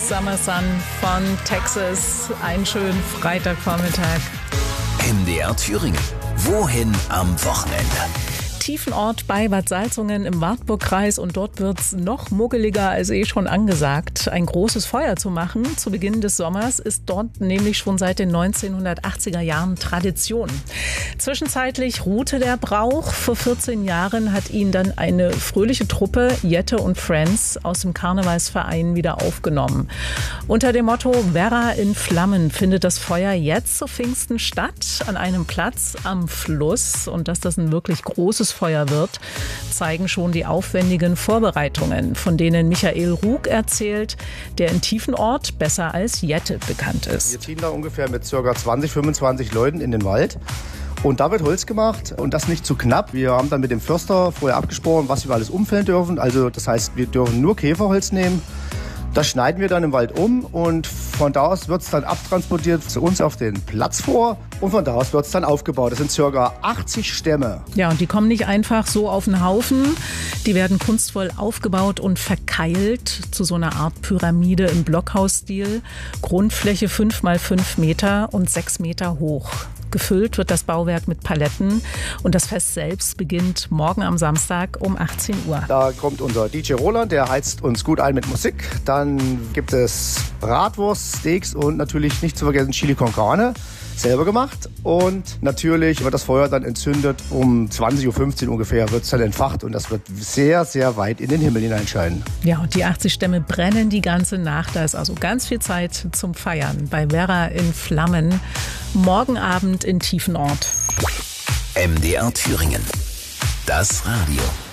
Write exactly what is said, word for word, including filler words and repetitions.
Summer Sun von Texas. Einen schönen Freitagvormittag. M D R Thüringen. Wohin am Wochenende? Tiefenort bei Bad Salzungen im Wartburgkreis und dort wird's noch muggeliger als eh schon angesagt. Ein großes Feuer zu machen zu Beginn des Sommers ist dort nämlich schon seit den neunzehnhundertachtziger Jahren Tradition. Zwischenzeitlich ruhte der Brauch. Vor vierzehn Jahren hat ihn dann eine fröhliche Truppe, Jette und Friends, aus dem Karnevalsverein wieder aufgenommen. Unter dem Motto Werra in Flammen findet das Feuer jetzt zu Pfingsten statt, an einem Platz am Fluss. Und dass das ein wirklich großes Feuer wird, zeigen schon die aufwendigen Vorbereitungen, von denen Michael Rug erzählt, der in Tiefenort besser als Jette bekannt ist. Wir ziehen da ungefähr mit ca. zwanzig, fünfundzwanzig Leuten in den Wald. Und da wird Holz gemacht und das nicht zu knapp. Wir haben dann mit dem Förster vorher abgesprochen, was wir alles umfällen dürfen. Also das heißt, wir dürfen nur Käferholz nehmen. Das schneiden wir dann im Wald um und von da aus wird es dann abtransportiert zu uns auf den Platz vor und von da aus wird es dann aufgebaut. Das sind ca. achtzig Stämme. Ja, und die kommen nicht einfach so auf den Haufen. Die werden kunstvoll aufgebaut und verkeilt zu so einer Art Pyramide im Blockhausstil. Grundfläche fünf mal fünf Meter und sechs Meter hoch. Gefüllt wird das Bauwerk mit Paletten und das Fest selbst beginnt morgen am Samstag um achtzehn Uhr. Da kommt unser D J Roland, der heizt uns gut ein mit Musik. Dann gibt es Bratwurst, Steaks und natürlich nicht zu vergessen Chili con Carne, selber gemacht. Und natürlich wird das Feuer dann entzündet. Um zwanzig Uhr fünfzehn ungefähr wird es dann entfacht und das wird sehr, sehr weit in den Himmel hineinscheinen. Ja, und die achtzig Stämme brennen die ganze Nacht. Da ist also ganz viel Zeit zum Feiern bei Werra in Flammen. Morgen Abend in Tiefenort. M D R Thüringen. Das Radio.